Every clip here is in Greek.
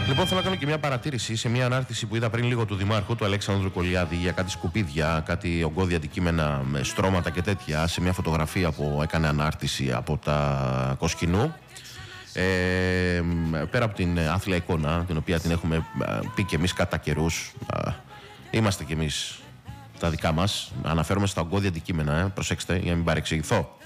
Λοιπόν, θέλω να κάνω και μια παρατήρηση σε μια ανάρτηση που είδα πριν λίγο του Δημάρχου, του Αλέξανδρου Κολιάδη, για κάτι σκουπίδια, κάτι ογκώδια αντικείμενα με στρώματα και τέτοια, σε μια φωτογραφία που έκανε ανάρτηση από τα Κοσκινού. Πέρα από την άθλια εικόνα, την οποία την έχουμε πει και εμείς κατά καιρούς, είμαστε και εμείς τα δικά μας. Αναφέρομαι στα ογκώδια αντικείμενα, προσέξτε για να μην παρεξηγηθώ.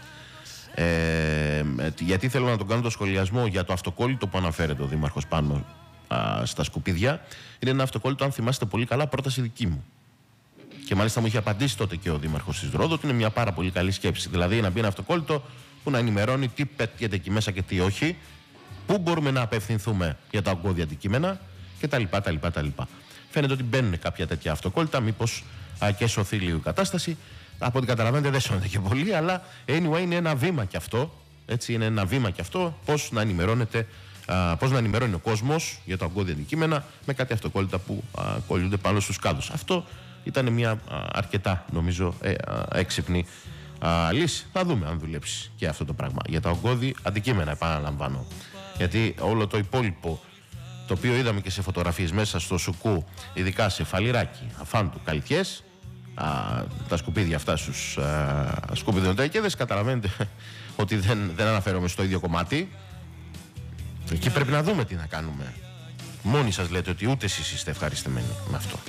Γιατί θέλω να τον κάνω το σχολιασμό για το αυτοκόλλητο που αναφέρεται ο Δήμαρχος πάνω στα σκουπίδια. Είναι ένα αυτοκόλλητο, αν θυμάστε πολύ καλά, πρόταση δική μου. Και μάλιστα μου είχε απαντήσει τότε και ο Δήμαρχος της Ρόδου ότι είναι μια πάρα πολύ καλή σκέψη. Δηλαδή να μπει ένα αυτοκόλλητο που να ενημερώνει τι πετιέται εκεί μέσα και τι όχι, πού μπορούμε να απευθυνθούμε για τα ογκώδια αντικείμενα κτλ. Φαίνεται ότι μπαίνουν κάποια τέτοια αυτοκόλλητα, μήπως και σωθεί λίγο η κατάσταση. Από ό,τι καταλαβαίνετε δεν σώνεται και πολύ, αλλά anyway είναι ένα βήμα κι αυτό. Έτσι, είναι ένα βήμα κι αυτό, πώς να ενημερώνει ο κόσμος για τα ογκώδια αντικείμενα με κάτι αυτοκόλλητα που κολλούνται πάνω στους κάδους. Αυτό ήταν μια αρκετά, νομίζω, έξυπνη λύση. Θα δούμε αν δουλέψει και αυτό το πράγμα. Για τα ογκώδια αντικείμενα, επαναλαμβάνω. Γιατί όλο το υπόλοιπο, το οποίο είδαμε και σε φωτογραφίες μέσα στο Σουκού, ειδικά σε Φαλιράκι, Αφάντου, Καλυθιές, τα σκουπίδια αυτά στους σκουπιδιοτέκεδες, καταλαβαίνετε ότι δεν αναφέρομαι στο ίδιο κομμάτι. Εκεί πρέπει να δούμε τι να κάνουμε. Μόνοι σας λέτε ότι ούτε εσείς είστε ευχαριστημένοι με αυτό.